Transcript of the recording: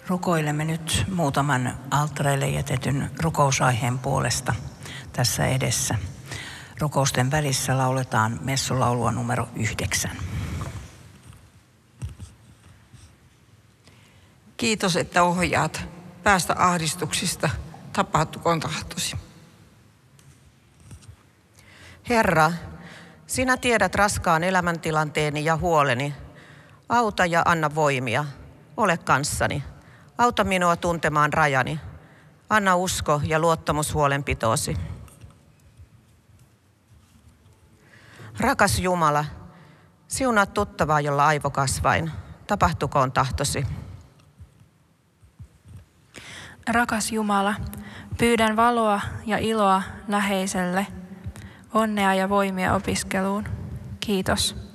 Rukoilemme nyt muutaman alttareille jätetyn rukousaiheen puolesta tässä edessä. Rukousten välissä lauletaan messulaulua numero 9. Kiitos, että ohjaat päästä ahdistuksista, tapahtukoon tahtosi. Herra, sinä tiedät raskaan elämäntilanteeni ja huoleni. Auta ja anna voimia. Ole kanssani. Auta minua tuntemaan rajani. Anna usko ja luottamus huolenpitoosi. Rakas Jumala, siunaa tuttavaa, jolla aivo kasvain. Tapahtukoon tahtosi. Rakas Jumala, pyydän valoa ja iloa läheiselle, onnea ja voimia opiskeluun. Kiitos.